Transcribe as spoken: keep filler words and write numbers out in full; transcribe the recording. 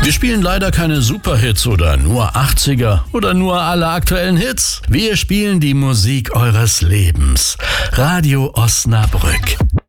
Wir spielen leider keine Superhits oder nur achtziger oder nur alle aktuellen Hits. Wir spielen die Musik eures Lebens. Radio Osnabrück.